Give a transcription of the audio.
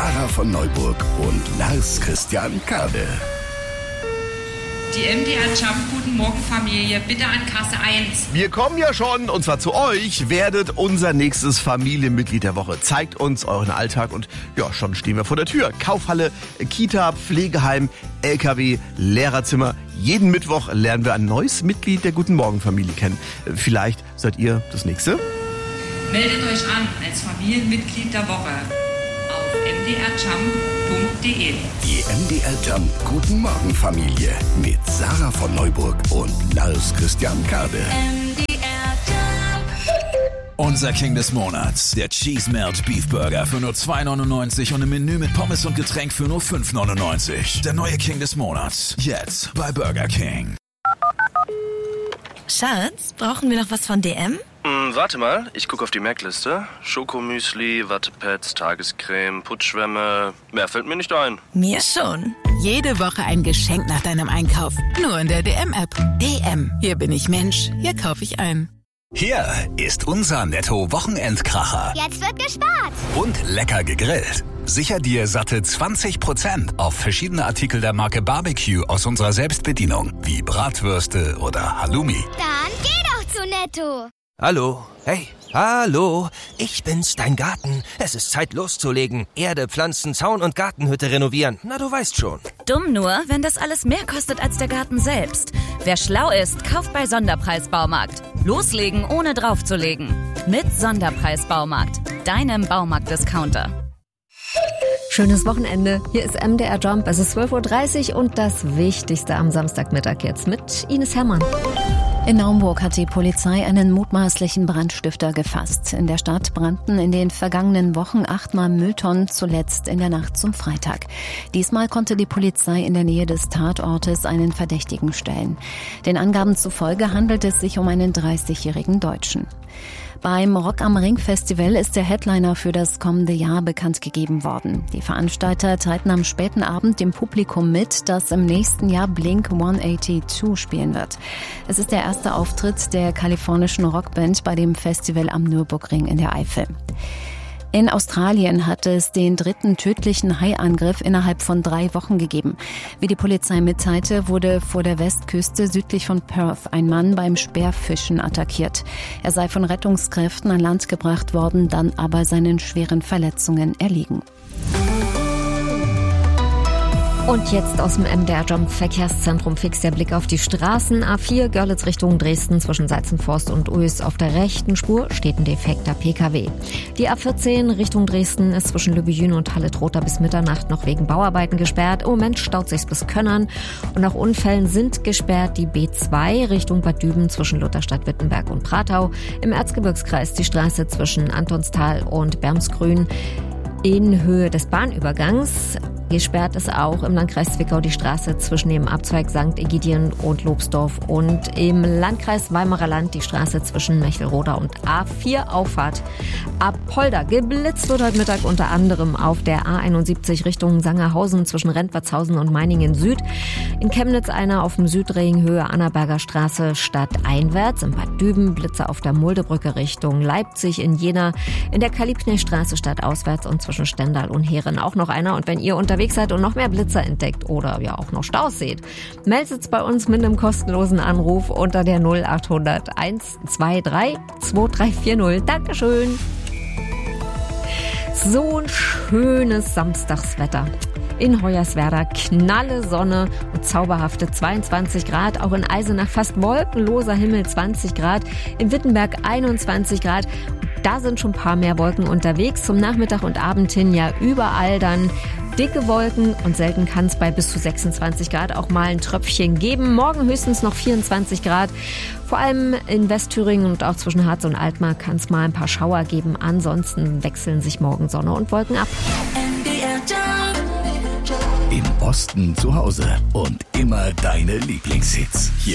Sarah von Neuburg und Lars Christian Kade. Die MDR Jump, guten Morgen Familie, bitte an Kasse 1. Wir kommen ja schon, und zwar zu euch, werdet unser nächstes Familienmitglied der Woche. Zeigt uns euren Alltag und ja, schon stehen wir vor der Tür. Kaufhalle, Kita, Pflegeheim, LKW, Lehrerzimmer. Jeden Mittwoch lernen wir ein neues Mitglied der Guten Morgen Familie kennen. Vielleicht seid ihr das nächste? Meldet euch an als Familienmitglied der Woche auf mdrjump.de. Die MDR Jump Guten Morgen Familie mit Sarah von Neuburg und Lars Christian Kade. Unser King des Monats, der Cheese Melt Beef Burger für nur 2,99 und im Menü mit Pommes und Getränk für nur 5,99. Der neue King des Monats, jetzt bei Burger King. Schatz, brauchen wir noch was von DM? Warte mal, ich gucke auf die Merkliste. Schokomüsli, Wattepads, Tagescreme, Putzschwämme. Mehr fällt mir nicht ein. Mir schon. Jede Woche ein Geschenk nach deinem Einkauf. Nur in der DM-App. DM. Hier bin ich Mensch. Hier kaufe ich ein. Hier ist unser Netto-Wochenendkracher. Jetzt wird gespart. Und lecker gegrillt. Sicher dir satte 20% auf verschiedene Artikel der Marke Barbecue aus unserer Selbstbedienung. Wie Bratwürste oder Halloumi. Dann geh doch zu Netto. Hallo, hey, hallo, ich bin's, dein Garten. Es ist Zeit loszulegen. Erde, Pflanzen, Zaun und Gartenhütte renovieren. Na, du weißt schon. Dumm nur, wenn das alles mehr kostet als der Garten selbst. Wer schlau ist, kauft bei Sonderpreis-Baumarkt. Loslegen, ohne draufzulegen. Mit Sonderpreis-Baumarkt, deinem Baumarkt-Discounter. Schönes Wochenende. Hier ist MDR Jump. Es ist 12.30 Uhr und das Wichtigste am Samstagmittag jetzt mit Ines Herrmann. In Naumburg hat die Polizei einen mutmaßlichen Brandstifter gefasst. In der Stadt brannten in den vergangenen Wochen 8-mal Mülltonnen, zuletzt in der Nacht zum Freitag. Diesmal konnte die Polizei in der Nähe des Tatortes einen Verdächtigen stellen. Den Angaben zufolge handelt es sich um einen 30-jährigen Deutschen. Beim Rock am Ring Festival ist der Headliner für das kommende Jahr bekannt gegeben worden. Die Veranstalter teilten am späten Abend dem Publikum mit, dass im nächsten Jahr Blink 182 spielen wird. Es ist der erste Auftritt der kalifornischen Rockband bei dem Festival am Nürburgring in der Eifel. In Australien hat es den 3. tödlichen Haiangriff innerhalb von 3 Wochen gegeben. Wie die Polizei mitteilte, wurde vor der Westküste südlich von Perth ein Mann beim Speerfischen attackiert. Er sei von Rettungskräften an Land gebracht worden, dann aber seinen schweren Verletzungen erliegen. Und jetzt aus dem MDR Jump Verkehrszentrum fix der Blick auf die Straßen. A4 Görlitz Richtung Dresden zwischen Salzenforst und Ues auf der rechten Spur steht ein defekter PKW. Die A14 Richtung Dresden ist zwischen Lübbejün und Halle-Trotha bis Mitternacht noch wegen Bauarbeiten gesperrt. Im Moment staut sich's bis Könnern und nach Unfällen sind gesperrt die B2 Richtung Bad Düben zwischen Lutherstadt-Wittenberg und Pratau. Im Erzgebirgskreis die Straße zwischen Antonstal und Bermsgrün in Höhe des Bahnübergangs. Gesperrt ist auch im Landkreis Zwickau die Straße zwischen dem Abzweig St. Egidien und Lobsdorf und im Landkreis Weimarer Land die Straße zwischen Mechelroda und A4 Auffahrt Apolda. Geblitzt wird heute Mittag unter anderem auf der A71 Richtung Sangerhausen zwischen Rentwertshausen und Meiningen Süd. In Chemnitz einer auf dem Südring Höhe Annaberger Straße stadteinwärts. In Bad Düben Blitze auf der Muldebrücke Richtung Leipzig. In Jena in der Kalibknechtstraße stadtauswärts und zwischen Stendal und Heeren auch noch einer. Und wenn ihr unterwegs seid und noch mehr Blitzer entdeckt oder ja auch noch Staus seht, meldet bei uns mit einem kostenlosen Anruf unter der 0800 123 2340. Dankeschön. So ein schönes Samstagswetter. In Hoyerswerda knalle Sonne und zauberhafte 22 Grad. Auch in Eisenach fast wolkenloser Himmel 20 Grad. In Wittenberg 21 Grad. Da sind schon ein paar mehr Wolken unterwegs. Zum Nachmittag und Abend hin ja überall dann dicke Wolken und selten kann es bei bis zu 26 Grad auch mal ein Tröpfchen geben. Morgen höchstens noch 24 Grad. Vor allem in Westthüringen und auch zwischen Harz und Altmark kann es mal ein paar Schauer geben. Ansonsten wechseln sich morgen Sonne und Wolken ab. Im Osten zu Hause und immer deine Lieblingshits. Hier